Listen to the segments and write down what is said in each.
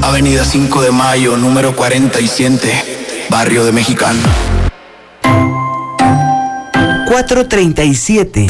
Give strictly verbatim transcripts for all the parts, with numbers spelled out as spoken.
Avenida cinco de Mayo, número cuarenta y siete, Barrio de Mexicano. cuatro treinta y siete.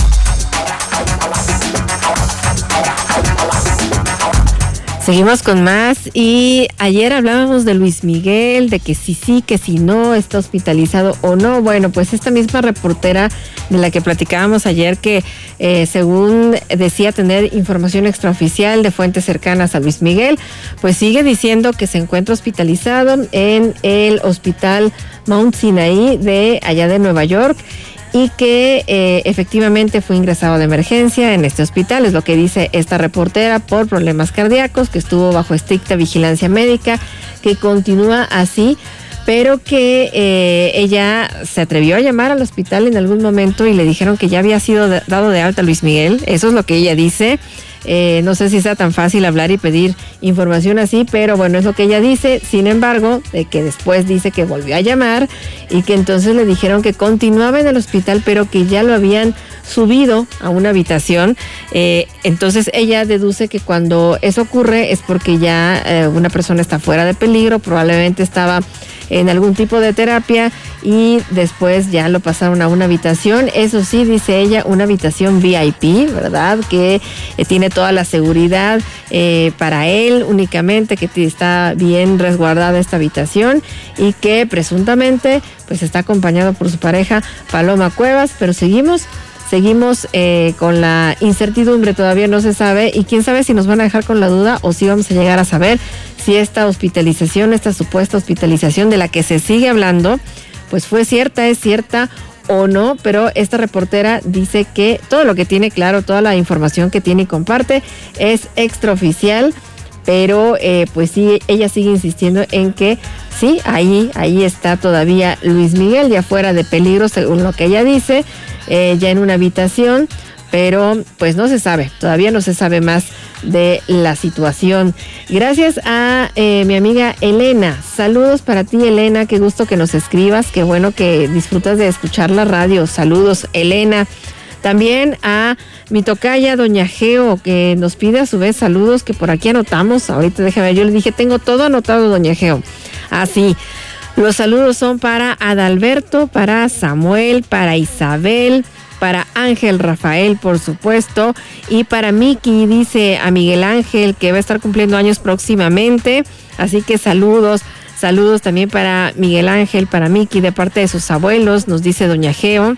Seguimos con más y ayer hablábamos de Luis Miguel, de que sí sí, que si no, está hospitalizado o no. Bueno, pues esta misma reportera de la que platicábamos ayer, que eh, según decía tener información extraoficial de fuentes cercanas a Luis Miguel, pues sigue diciendo que se encuentra hospitalizado en el hospital Mount Sinai de allá de Nueva York, y que eh, efectivamente fue ingresado de emergencia en este hospital, es lo que dice esta reportera, por problemas cardíacos, que estuvo bajo estricta vigilancia médica, que continúa así, pero que eh, ella se atrevió a llamar al hospital en algún momento y le dijeron que ya había sido de, dado de alta Luis Miguel. Eso es lo que ella dice. Eh, no sé si sea tan fácil hablar y pedir información así, pero bueno, es lo que ella dice. Sin embargo, de que después dice que volvió a llamar y que entonces le dijeron que continuaba en el hospital, pero que ya lo habían subido a una habitación. Eh, entonces ella deduce que cuando eso ocurre es porque ya eh, una persona está fuera de peligro, probablemente estaba en algún tipo de terapia y después ya lo pasaron a una habitación. Eso sí, dice ella, una habitación V I P, ¿verdad? Que eh, tiene toda la seguridad eh, para él únicamente, que está bien resguardada esta habitación y que presuntamente pues está acompañado por su pareja Paloma Cuevas, pero seguimos Seguimos eh, con la incertidumbre, todavía no se sabe, y quién sabe si nos van a dejar con la duda o si vamos a llegar a saber si esta hospitalización, esta supuesta hospitalización de la que se sigue hablando, pues fue cierta, es cierta o no, pero esta reportera dice que todo lo que tiene claro, toda la información que tiene y comparte es extraoficial, pero eh, pues sí, ella sigue insistiendo en que sí, ahí, ahí está todavía Luis Miguel, ya fuera de peligro, según lo que ella dice, eh, ya en una habitación, pero pues no se sabe, todavía no se sabe más de la situación. Gracias a eh, mi amiga Elena, saludos para ti Elena, qué gusto que nos escribas, qué bueno que disfrutas de escuchar la radio, saludos Elena. También a mi tocaya, doña Geo, que nos pide a su vez saludos que por aquí anotamos. Ahorita déjame, yo le dije, tengo todo anotado, doña Geo. Así, los saludos son para Adalberto, para Samuel, para Isabel, para Ángel Rafael, por supuesto, y para Miki, dice a Miguel Ángel, que va a estar cumpliendo años próximamente. Así que saludos, saludos también para Miguel Ángel, para Miki, de parte de sus abuelos, nos dice doña Geo.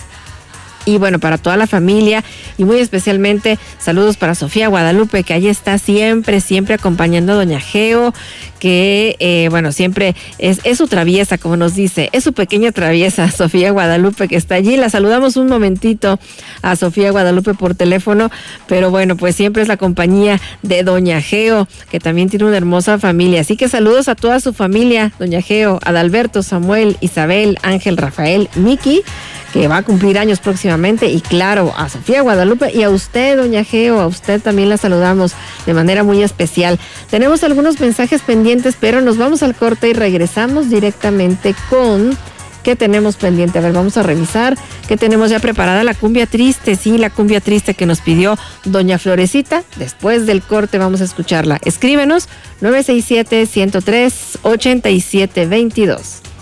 Y bueno, para toda la familia y muy especialmente saludos para Sofía Guadalupe, que allí está siempre, siempre acompañando a doña Geo, que eh, bueno, siempre es, es su traviesa, como nos dice, es su pequeña traviesa, Sofía Guadalupe, que está allí. La saludamos un momentito a Sofía Guadalupe por teléfono, pero bueno, pues siempre es la compañía de doña Geo, que también tiene una hermosa familia. Así que saludos a toda su familia, doña Geo, Adalberto, Samuel, Isabel, Ángel, Rafael, Miki, que va a cumplir años próximamente, y claro, a Sofía Guadalupe y a usted, doña Geo, a usted también la saludamos de manera muy especial. Tenemos algunos mensajes pendientes, pero nos vamos al corte y regresamos directamente con ¿qué tenemos pendiente? A ver, vamos a revisar qué tenemos ya preparada. La cumbia triste, sí, la cumbia triste que nos pidió doña Florecita. Después del corte vamos a escucharla. Escríbenos nueve seis siete, uno cero tres, ocho siete dos dos.